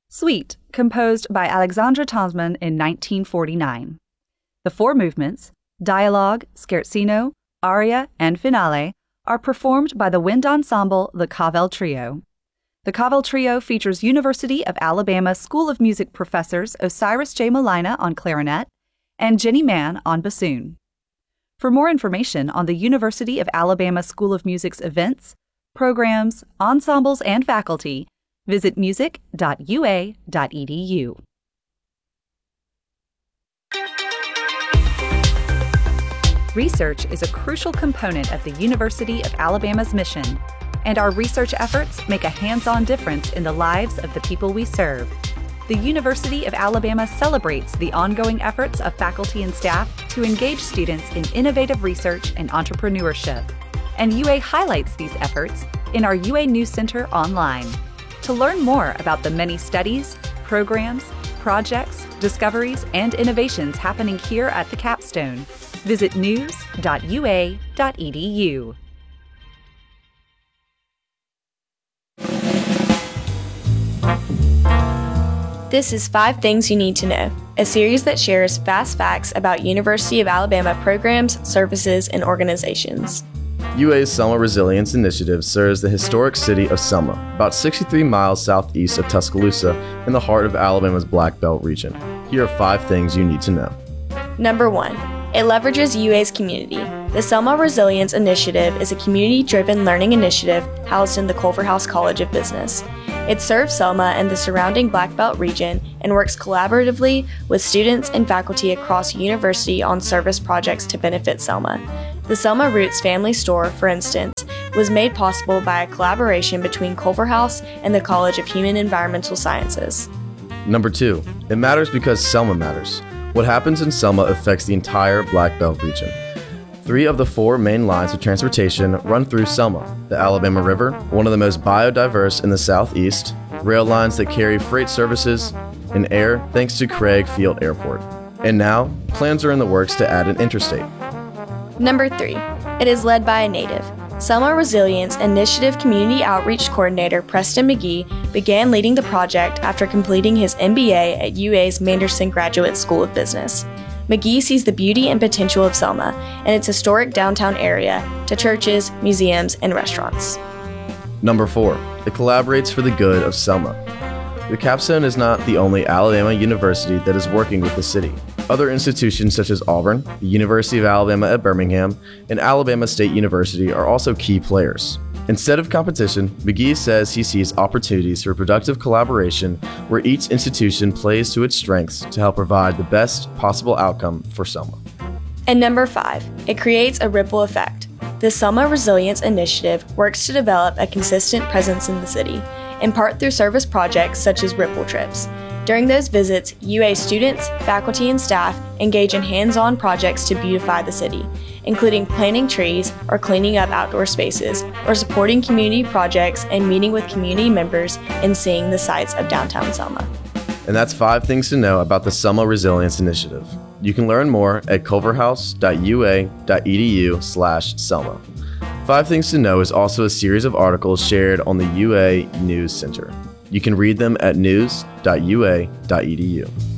Suite, composed by Alexandre Tasman in 1949. The four movements, dialogue, scherzino, aria, and finale, are performed by the wind ensemble the Cavell Trio. The Cavell Trio features University of Alabama School of Music professors Osiris J. Molina on clarinet and Jenny Mann on bassoon. For more information on the University of Alabama School of Music's events, programs, ensembles, and faculty, visit music.ua.edu. Research is a crucial component of the University of Alabama's mission, and our research efforts make a hands-on difference in the lives of the people we serve. The University of Alabama celebrates the ongoing efforts of faculty and staff to engage students in innovative research and entrepreneurship, and UA highlights these efforts in our UA News Center online. To learn more about the many studies, programs, projects, discoveries, and innovations happening here at the Capstone, visit news.ua.edu. This is 5 Things You Need to Know, a series that shares fast facts about University of Alabama programs, services, and organizations. UA's Selma Resilience Initiative serves the historic city of Selma, about 63 miles southeast of Tuscaloosa in the heart of Alabama's Black Belt region. Here are 5 things you need to know. Number 1. It leverages UA's community. The Selma Resilience Initiative is a community-driven learning initiative housed in the Culverhouse College of Business. It serves Selma and the surrounding Black Belt region and works collaboratively with students and faculty across the university on service projects to benefit Selma. The Selma Roots Family Store, for instance, was made possible by a collaboration between Culverhouse and the College of Human Environmental Sciences. Number 2. It matters because Selma matters. What happens in Selma affects the entire Black Belt region. 3 of the 4 main lines of transportation run through Selma: the Alabama River, one of the most biodiverse in the southeast, rail lines that carry freight services, and air thanks to Craig Field Airport. And now, plans are in the works to add an interstate. Number 3. It is led by a native. Selma Resilience Initiative Community Outreach Coordinator Preston McGee began leading the project after completing his MBA at UA's Manderson Graduate School of Business. McGee sees the beauty and potential of Selma and its historic downtown area to churches, museums, and restaurants. Number 4. It collaborates for the good of Selma. The Capstone is not the only Alabama university that is working with the city. Other institutions such as Auburn, the University of Alabama at Birmingham, and Alabama State University are also key players. Instead of competition, McGee says he sees opportunities for productive collaboration where each institution plays to its strengths to help provide the best possible outcome for Selma. And number 5, it creates a ripple effect. The Selma Resilience Initiative works to develop a consistent presence in the city, in part through service projects such as Ripple Trips. During those visits, UA students, faculty, and staff engage in hands-on projects to beautify the city, including planting trees or cleaning up outdoor spaces, or supporting community projects and meeting with community members and seeing the sights of downtown Selma. And that's 5 things to know about the Selma Resilience Initiative. You can learn more at culverhouse.ua.edu/Selma. 5 Things to Know is also a series of articles shared on the UA News Center. You can read them at news.ua.edu.